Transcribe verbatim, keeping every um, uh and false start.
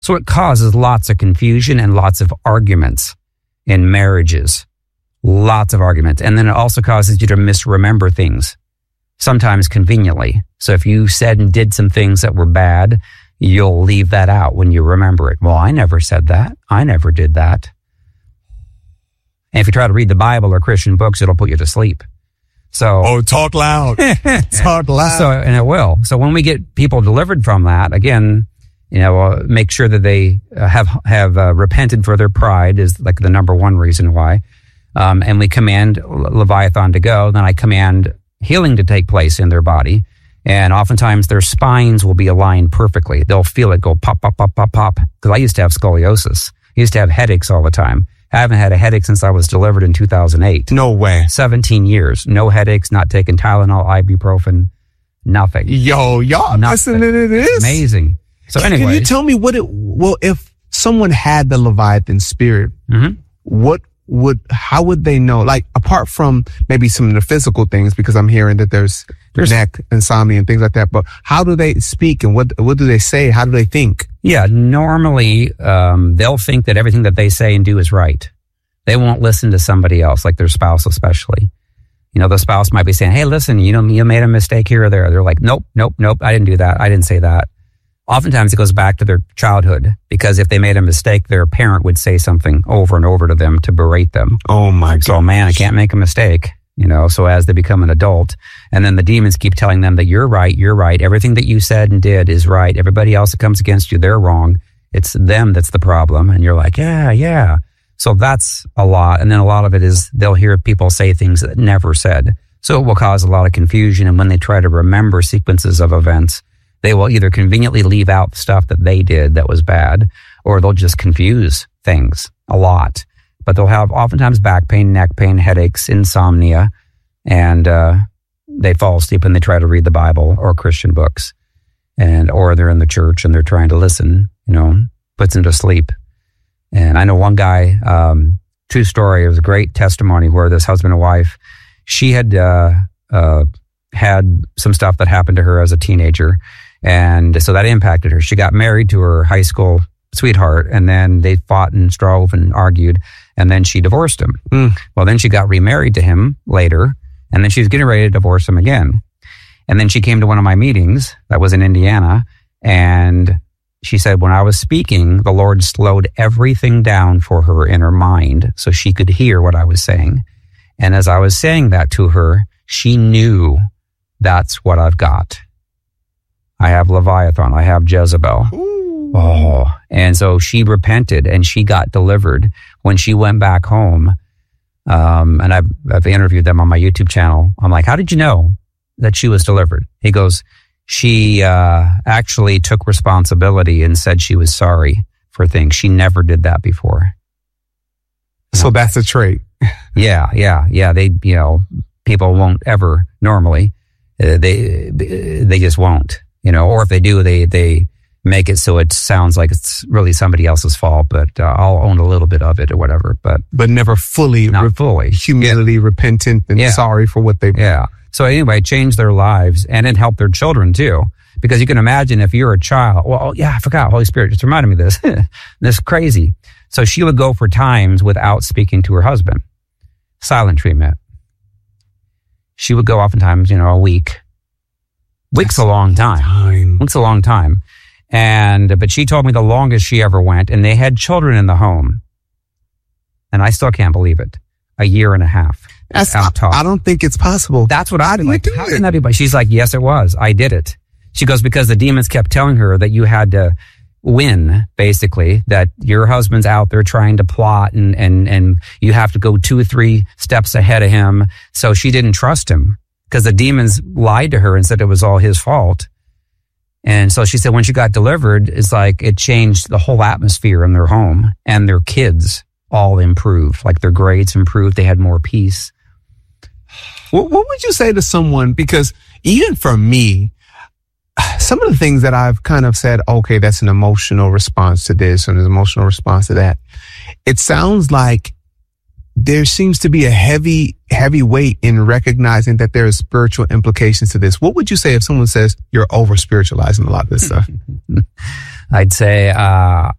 So it causes lots of confusion and lots of arguments in marriages. Lots of arguments. And then it also causes you to misremember things, sometimes conveniently. So if you said and did some things that were bad, you'll leave that out when you remember it. Well, I never said that. I never did that. And if you try to read the Bible or Christian books, it'll put you to sleep. So, oh, talk loud. Talk loud. So, and it will. So when we get people delivered from that, again, you know, uh, make sure that they uh, have have uh, repented for their pride is like the number one reason why. Um, and we command Leviathan to go. Then I command healing to take place in their body. And oftentimes their spines will be aligned perfectly. They'll feel it go pop, pop, pop, pop, pop. Because I used to have scoliosis. I used to have headaches all the time. I haven't had a headache since I was delivered in two thousand eight. No way. seventeen years. No headaches, not taking Tylenol, ibuprofen, nothing. Yo, y'all nothing. listening to this? Amazing. So anyway. Can you tell me what it, well, if someone had the Leviathan spirit, mm-hmm. what would, how would they know? Like, apart from maybe some of the physical things, because I'm hearing that there's, there's neck, insomnia and things like that, but how do they speak and what, what do they say? How do they think? Yeah, normally, um, they'll think that everything that they say and do is right. They won't listen to somebody else, like their spouse especially. You know, the spouse might be saying, hey, listen, you know, you made a mistake here or there. They're like, nope, nope, nope, I didn't do that. I didn't say that. Oftentimes it goes back to their childhood, because if they made a mistake, their parent would say something over and over to them to berate them. Oh my God. So, man, I can't make a mistake, you know, so as they become an adult, and then the demons keep telling them that you're right, you're right. Everything that you said and did is right. Everybody else that comes against you, they're wrong. It's them that's the problem. And you're like, yeah, yeah. So that's a lot. And then a lot of it is they'll hear people say things that never said. So it will cause a lot of confusion. And when they try to remember sequences of events, they will either conveniently leave out stuff that they did that was bad, or they'll just confuse things a lot. But they'll have oftentimes back pain, neck pain, headaches, insomnia, and uh, they fall asleep when they try to read the Bible or Christian books, and or they're in the church and they're trying to listen, you know, puts them to sleep. And I know one guy, um, true story, it was a great testimony where this husband and wife, she had uh, uh, had some stuff that happened to her as a teenager. And so that impacted her. She got married to her high school sweetheart, and then they fought and strove and argued, and then she divorced him. Mm. Well, then she got remarried to him later, and then she was getting ready to divorce him again. And then she came to one of my meetings that was in Indiana, and she said, when I was speaking, the Lord slowed everything down for her in her mind so she could hear what I was saying. And as I was saying that to her, she knew that's what I've got. I have Leviathan. I have Jezebel. Ooh. Oh, and so she repented and she got delivered when she went back home. Um, and I've, I've interviewed them on my YouTube channel. I'm like, how did you know that she was delivered? He goes, she uh, actually took responsibility and said she was sorry for things. She never did that before. So no. That's a trait. yeah, yeah, yeah. They, you know, people won't ever normally. Uh, they they just won't. You know, or if they do, they, they make it so it sounds like it's really somebody else's fault, but uh, I'll own a little bit of it or whatever. But but never fully, not re- fully. humility, yeah. repentant, and yeah. sorry for what they've Yeah. So anyway, change their lives, and it helped their children too. Because you can imagine if you're a child, well, yeah, I forgot, Holy Spirit just reminded me of this. This is crazy. So she would go for times without speaking to her husband. Silent treatment. She would go oftentimes, you know, a week. Week's a long time. time. Week's a long time. And, but she told me the longest she ever went, and they had children in the home. And I still can't believe it. A year and a half. That's, I, I don't think it's possible. That's what I'd like. How it? can that be? She's like, yes, it was. I did it. She goes, because the demons kept telling her that you had to win, basically, that your husband's out there trying to plot and, and, and you have to go two or three steps ahead of him. So she didn't trust him because the demons lied to her and said it was all his fault. And so she said when she got delivered, it's like it changed the whole atmosphere in their home, and their kids all improved. Like their grades improved. They had more peace. What, what would you say to someone? Because even for me, some of the things that I've kind of said, okay, that's an emotional response to this and an emotional response to that. It sounds like there seems to be a heavy, heavy weight in recognizing that there are spiritual implications to this. What would you say if someone says you're over spiritualizing a lot of this stuff? I'd say, uh,